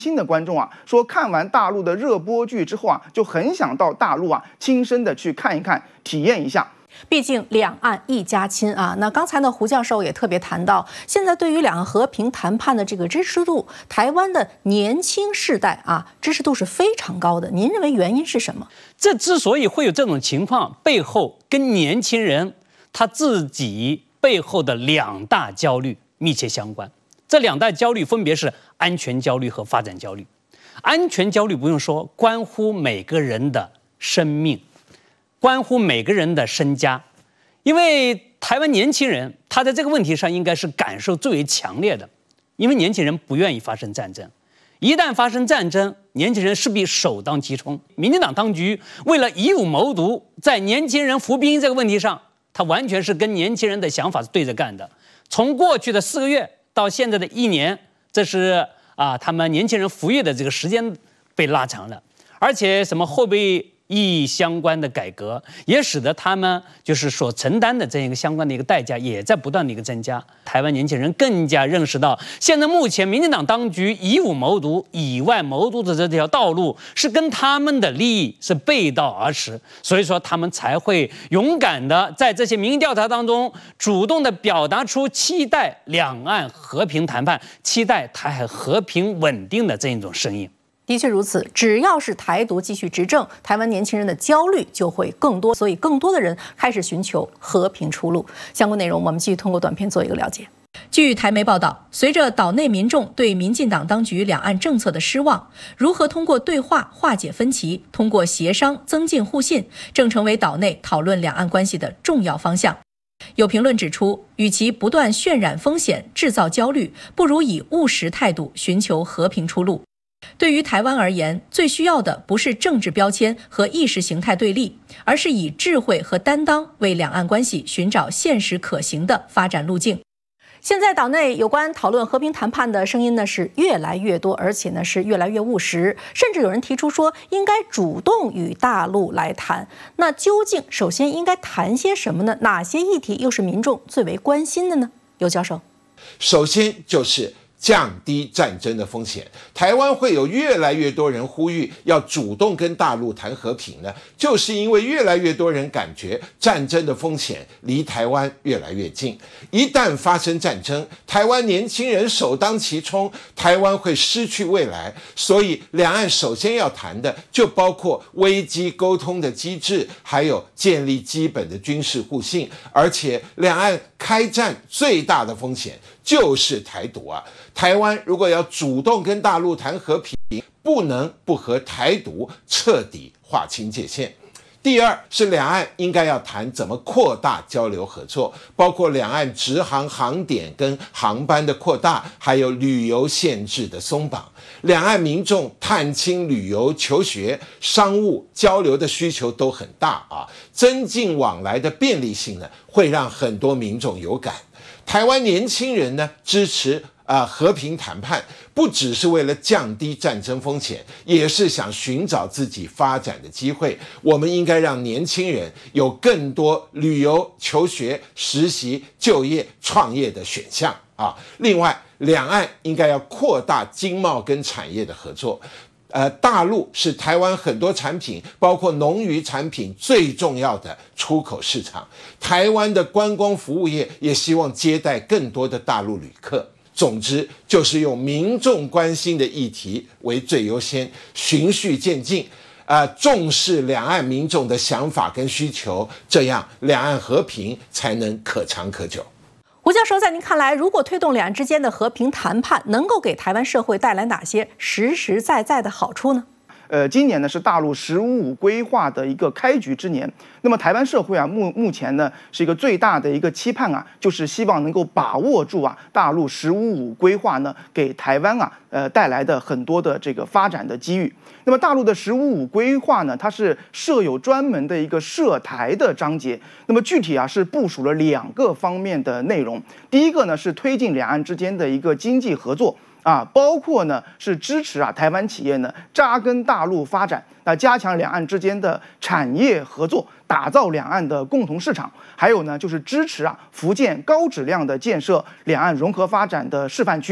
新的观众啊，说看完大陆的热播剧之后啊，就很想到大陆啊，亲身的去看一看，体验一下。 毕竟两岸一家亲啊。那刚才呢，胡教授也特别谈到，现在对于两岸和平谈判的这个支持度，台湾的年轻世代啊，支持度是非常高的。您认为原因是什么？ 这之所以会有这种情况，背后跟年轻人他自己背后的两大焦虑密切相关。这两大焦虑分别是安全焦虑和发展焦虑。安全焦虑不用说，关乎每个人的生命，关乎每个人的身家。因为台湾年轻人他在这个问题上应该是感受最为强烈的，因为年轻人不愿意发生战争，一旦发生战争，年轻人势必首当其冲。民进党当局为了以武谋独，在年轻人服兵役这个问题上，他完全是跟年轻人的想法是对着干的。从过去的4个月到现在的1年，这是他们年轻人服役的这个时间被拉长了，而且什么后备役相关的改革，也使得他们就是所承担的这样一个相关的一个代价也在不断的一个增加。台湾年轻人更加认识到，现在目前民进党当局以武谋独、以外谋独的这条道路是跟他们的利益是背道而驰，所以说他们才会勇敢的在这些民意调查当中主动的表达出期待两岸和平谈判、期待台海和平稳定的这一种声音。 的确如此，只要是台独继续执政，台湾年轻人的焦虑就会更多，所以更多的人开始寻求和平出路。相关内容我们继续通过短片做一个了解。据台媒报道，随着岛内民众对民进党当局两岸政策的失望，如何通过对话化解分歧，通过协商增进互信，正成为岛内讨论两岸关系的重要方向。有评论指出，与其不断渲染风险、制造焦虑，不如以务实态度寻求和平出路。对于台湾而言，最需要的不是政治标签和意识形态对立，而是以智慧和担当为两岸关系寻找现实可行的发展路径。现在岛内有关讨论和平谈判的声音呢是越来越多，而且呢是越来越务实，甚至有人提出说应该主动与大陆来谈。那究竟首先应该谈些什么呢？哪些议题又是民众最为关心的呢？尤教授， 首先就是降低战争的风险。台湾会有越来越多人呼吁要主动跟大陆谈和平呢，就是因为越来越多人感觉战争的风险离台湾越来越近。一旦发生战争，台湾年轻人首当其冲，台湾会失去未来。所以两岸首先要谈的就包括危机沟通的机制，还有建立基本的军事互信。而且两岸开战最大的风险就是台独啊！台湾如果要主动跟大陆谈和平，不能不和台独彻底划清界限。第二是两岸应该要谈怎么扩大交流合作，包括两岸直航航点跟航班的扩大，还有旅游限制的松绑。两岸民众探亲、旅游、求学、商务交流的需求都很大啊，增进往来的便利性呢，会让很多民众有感。台湾年轻人呢支持和平谈判，不只是为了降低战争风险，也是想寻找自己发展的机会。我们应该让年轻人有更多旅游、求学、实习、就业、创业的选项啊。另外，两岸应该要扩大经贸跟产业的合作。大陆是台湾很多产品，包括农渔产品最重要的出口市场。台湾的观光服务业也希望接待更多的大陆旅客。总之，就是用民众关心的议题为最优先，循序渐进，重视两岸民众的想法跟需求，这样两岸和平才能可长可久。 胡教授，在您看来，如果推动两岸之间的和平谈判，能够给台湾社会带来哪些实实在在的好处呢？ 今年呢是大陆“15+5”规划的一个开局之年。那么台湾社会啊，目前呢是一个最大的一个期盼啊，就是希望能够把握住大陆“15+5”规划呢给台湾带来的很多的这个发展的机遇。那么大陆的“15+5”规划呢，它是设有专门的一个涉台的章节。那么具体是部署了2个方面的内容。第一个呢是推进两岸之间的一个经济合作。包括呢是支持台湾企业呢扎根大陆发展，加强两岸之间的产业合作，打造两岸的共同市场。还有呢就是支持福建高质量的建设两岸融合发展的示范区。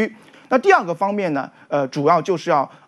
那第二个方面呢，主要就是要